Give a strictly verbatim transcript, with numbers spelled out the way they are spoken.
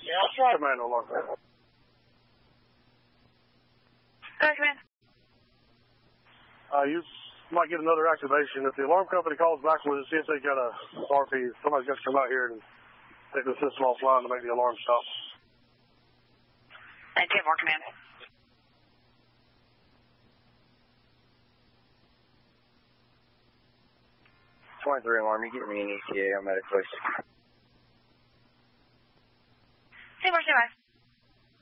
Yeah, I'll try to man the alarm. Go, come in. Uh, you might get another activation. If the alarm company calls back with it, see if they got a R P. Somebody's got to come out here and take the system offline to make the alarm stop. And ten more, command. twenty-three alarm, you get me an E T A on medical.